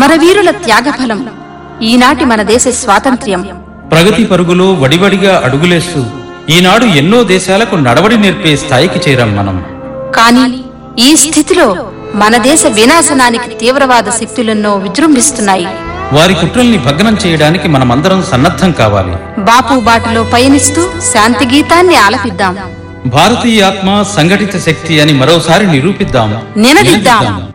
అమరవీరుల త్యాగఫలం ఈనాటి మన దేశ స్వాతంత్ర్యం. ప్రగతి పరుగులో వడివడిగా అడుగులేస్తూ ఈనాడు ఎన్నో దేశాలకు నడవడి నేర్పే స్థాయికి చేరాం మనం. కానీ ఈ స్థితిలో మన దేశ వినాశనానికి తీవ్రవాద శక్తులెన్నో విజృంభిస్తున్నాయి. వారి కుట్రల్ని భగ్నం చేయడానికి మనమందరం సన్నద్ధం కావాలి. బాపు బాటలో పయనిస్తూ శాంతి గీతాన్ని ఆలపిద్దాం. భారతీయ ఆత్మ సంఘటిత శక్తి అని మరోసారి నిరూపిద్దాం, నినదిద్దాం.